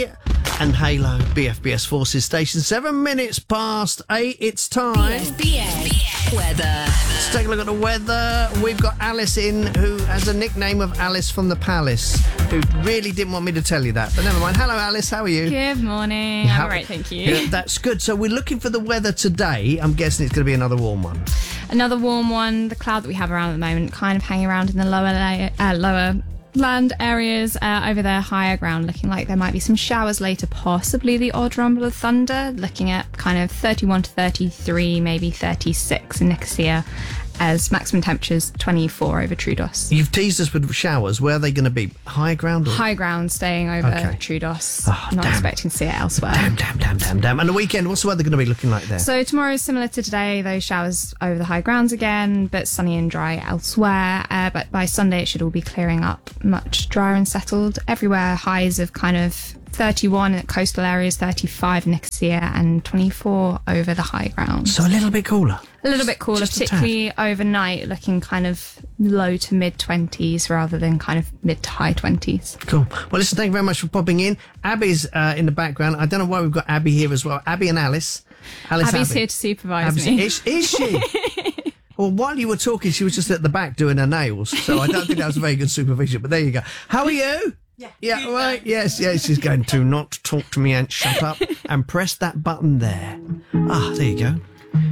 Lee and Halo, BFBS Forces Station. 7 minutes past 8, it's time. BFBS weather. Let's take a look at the weather. We've got Alice in, who has a nickname of Alice from the Palace, who really didn't want me to tell you that, but never mind. Hello, Alice, how are you? Good morning. I'm all right, thank you. Yeah, that's good. So we're looking for the weather today. I'm guessing it's going to be another warm one. Another warm one. The cloud that we have around at the moment kind of hanging around in the lower land areas, over there, higher ground, looking like there might be some showers later, possibly the odd rumble of thunder, looking at kind of 31 to 33, maybe 36 in Nicosia, as maximum temperatures 24 over Troodos. You've teased us with showers. Where are they going to be? High ground? Or? High ground staying over Troodos. Not expecting to see it elsewhere. Damn. And the weekend, what's the weather going to be looking like there? So tomorrow is similar to today, those showers over the high grounds again, but sunny and dry elsewhere. But by Sunday, it should all be clearing up, much drier and settled. Everywhere, highs of kind of 31 at coastal areas, 35 in Nicosia, and 24 over the high ground. So a little bit cooler. A little bit cooler, Just a particularly overnight, looking kind of low to mid 20s rather than kind of mid to high 20s. Cool. Well, listen, thank you very much for popping in. Abby's in the background. I don't know why we've got Abby here as well. Abby and Alice. Abby's Abby. here to supervise me. Is she? Well, while you were talking, she was just at the back doing her nails, so I don't think that was very good supervision, but there you go. How are you? Yeah, right. Yes. She's going to not talk to me and shut up and press that button there. There you go.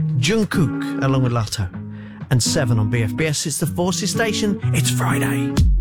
Jungkook along with Lotto and 7 on BFBS. It's the Forces Station. It's Friday.